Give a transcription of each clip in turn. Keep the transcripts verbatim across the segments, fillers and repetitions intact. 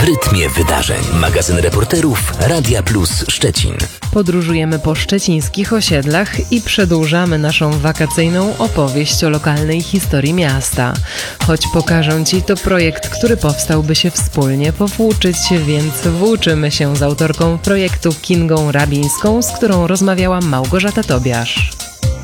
W rytmie wydarzeń. Magazyn reporterów Radia Plus Szczecin. Podróżujemy po szczecińskich osiedlach i przedłużamy naszą wakacyjną opowieść o lokalnej historii miasta. Choć pokażę Ci, to projekt, który powstał, by się wspólnie powłóczyć, więc włóczymy się z autorką projektu Kingą Rabińską, z którą rozmawiała Małgorzata Tobiasz.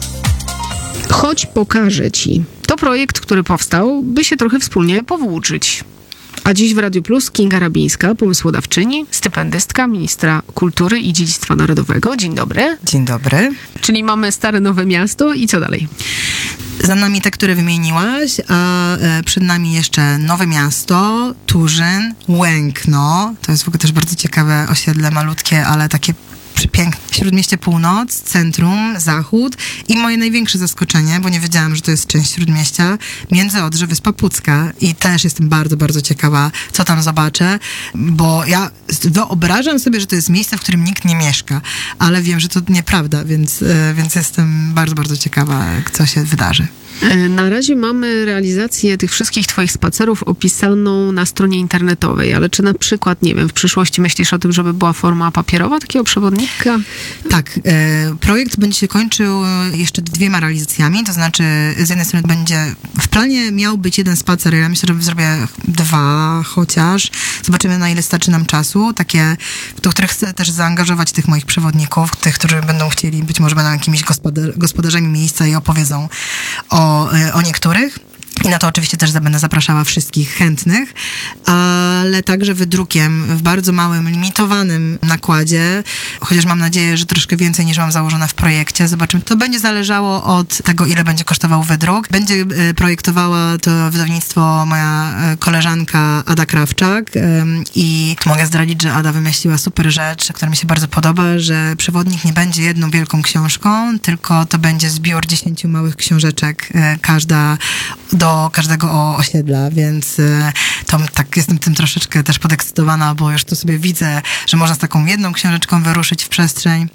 Chodź pokażę Ci. To projekt, który powstał, by się trochę wspólnie powłóczyć. A dziś w Radiu Plus Kinga Rabińska, pomysłodawczyni, stypendystka ministra kultury i dziedzictwa narodowego. Dzień dobry. Dzień dobry. Czyli mamy Stare Nowe Miasto i co dalej? Za nami te, które wymieniłaś, a przed nami jeszcze Nowe Miasto, Turzyn, Łękno. To jest w ogóle też bardzo ciekawe osiedle, malutkie, ale takie piękne. Śródmieście Północ, Centrum, Zachód i moje największe zaskoczenie, bo nie wiedziałam, że to jest część Śródmieścia, Międzyodrze, Wyspa Pucka i też jestem bardzo, bardzo ciekawa, co tam zobaczę, bo ja wyobrażam sobie, że to jest miejsce, w którym nikt nie mieszka, ale wiem, że to nieprawda, więc, więc jestem bardzo, bardzo ciekawa, co się wydarzy. Na razie mamy realizację tych wszystkich Twoich spacerów opisaną na stronie internetowej, ale czy na przykład, nie wiem, w przyszłości myślisz o tym, żeby była forma papierowa takiego przewodnika? Tak. E, projekt będzie się kończył jeszcze dwiema realizacjami, to znaczy z jednej strony będzie, w planie miał być jeden spacer, ja myślę, że zrobię dwa chociaż. Zobaczymy, na ile starczy nam czasu, takie, do których chcę też zaangażować tych moich przewodników, tych, którzy będą chcieli, być może będą jakimiś gospodar- gospodarzami miejsca i opowiedzą o O, o niektórych. I na to oczywiście też będę zapraszała wszystkich chętnych, ale także wydrukiem w bardzo małym, limitowanym nakładzie, chociaż mam nadzieję, że troszkę więcej niż mam założone w projekcie. Zobaczymy. To będzie zależało od tego, ile będzie kosztował wydruk. Będzie projektowała to wydawnictwo moja koleżanka Ada Krawczak i mogę zdradzić, że Ada wymyśliła super rzecz, która mi się bardzo podoba, że przewodnik nie będzie jedną wielką książką, tylko to będzie zbiór dziesięciu małych książeczek, każda do do każdego osiedla, więc to tak jestem tym troszeczkę też podekscytowana, bo już to sobie widzę, że można z taką jedną książeczką wyruszyć w przestrzeń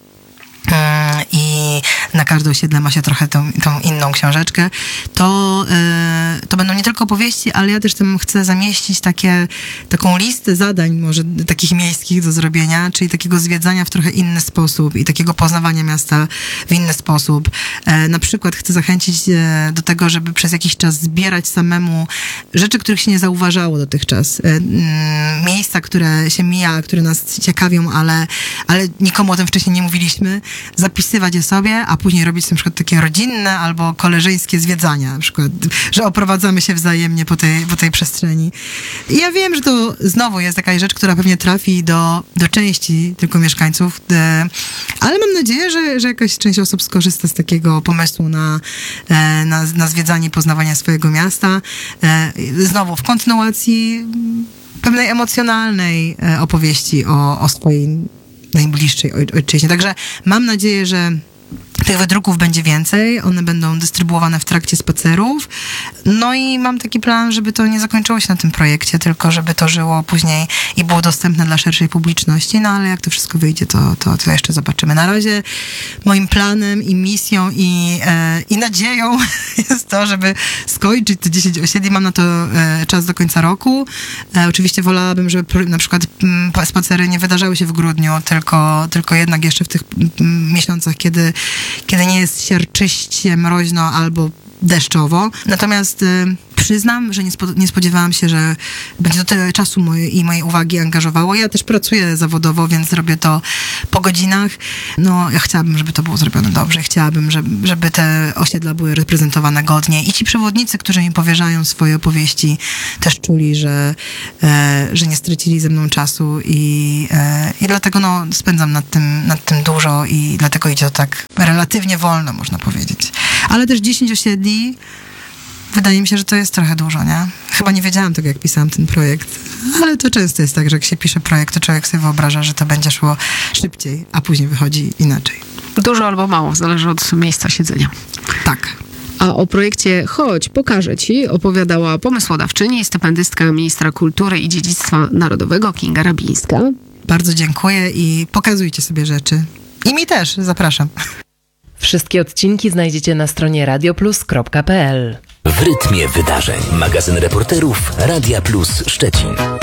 i na każde osiedle ma się trochę tą, tą inną książeczkę, to, yy, to będą nie tylko opowieści, ale ja też tam chcę zamieścić takie, taką listę zadań może takich miejskich do zrobienia, czyli takiego zwiedzania w trochę inny sposób i takiego poznawania miasta w inny sposób. Yy, na przykład chcę zachęcić yy, do tego, żeby przez jakiś czas zbierać samemu rzeczy, których się nie zauważało dotychczas. Yy, yy, miejsca, które się mija, które nas ciekawią, ale, ale nikomu o tym wcześniej nie mówiliśmy, zapisywać je sobie, a później robić na przykład takie rodzinne albo koleżeńskie zwiedzania, na przykład, że oprowadzamy się wzajemnie po tej, po tej przestrzeni. I ja wiem, że to znowu jest jakaś rzecz, która pewnie trafi do, do części tylko mieszkańców, ale mam nadzieję, że, że jakaś część osób skorzysta z takiego pomysłu na, na, na zwiedzanie, poznawanie swojego miasta. Znowu w kontynuacji pewnej emocjonalnej opowieści o, o swojej najbliższej ojczyźnie. Także mam nadzieję, że tych wydruków będzie więcej, one będą dystrybuowane w trakcie spacerów. No i mam taki plan, żeby to nie zakończyło się na tym projekcie, tylko żeby to żyło później i było dostępne dla szerszej publiczności. No ale jak to wszystko wyjdzie, to, to, to jeszcze zobaczymy. Na razie moim planem i misją i, e, i nadzieją jest to, żeby skończyć te dziesięć osiedli. Mam na to e, czas do końca roku. E, oczywiście wolałabym, żeby na przykład m, spacery nie wydarzały się w grudniu, tylko, tylko jednak jeszcze w tych m, miesiącach, kiedy kiedy nie jest siarczyście, mroźno albo deszczowo. Natomiast y, przyznam, że nie, spo, nie spodziewałam się, że będzie to tyle czasu moje, i mojej uwagi angażowało. Ja też pracuję zawodowo, więc robię to po godzinach. No, ja chciałabym, żeby to było zrobione dobrze. Chciałabym, żeby, żeby te osiedla były reprezentowane godnie. I ci przewodnicy, którzy mi powierzają swoje opowieści, też czuli, że, e, że nie stracili ze mną czasu i, e, i dlatego no, spędzam nad tym, nad tym dużo i dlatego idzie to tak relatywnie wolno, można powiedzieć. Ale też dziesięć osiedli, wydaje mi się, że to jest trochę dużo, nie? Chyba nie wiedziałam tego, jak pisałam ten projekt. Ale to często jest tak, że jak się pisze projekt, to człowiek sobie wyobraża, że to będzie szło szybciej, a później wychodzi inaczej. Dużo albo mało, zależy od miejsca siedzenia. Tak. A o projekcie Chodź, pokażę Ci opowiadała pomysłodawczyni, stypendystka ministra kultury i dziedzictwa narodowego Kinga Rabińska. Bardzo dziękuję i pokazujcie sobie rzeczy. I mi też, zapraszam. Wszystkie odcinki znajdziecie na stronie radioplus kropka p l. W rytmie wydarzeń. Magazyn reporterów Radia Plus Szczecin.